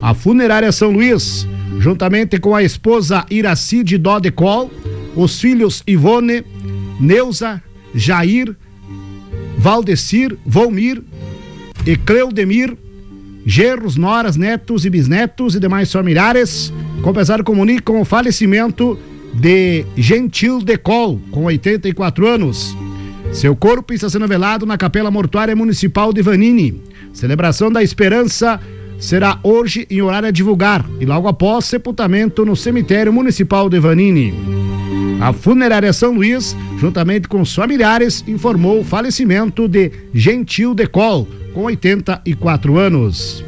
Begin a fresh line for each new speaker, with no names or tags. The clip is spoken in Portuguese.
A Funerária São Luís, juntamente com a esposa Iracide Dodecol, os filhos Ivone, Neuza, Jair, Valdecir, Volmir e Cleudemir, genros, noras, netos e bisnetos e demais familiares, com pesar comunicam o falecimento de Gentil Decol, com 84 anos. Seu corpo está sendo velado na Capela Mortuária Municipal de Vanini. Celebração da Esperança será hoje em horário a divulgar e logo após sepultamento no Cemitério Municipal de Vanini. A Funerária São Luís, juntamente com os familiares, informou o falecimento de Gentil Decol, com 84 anos.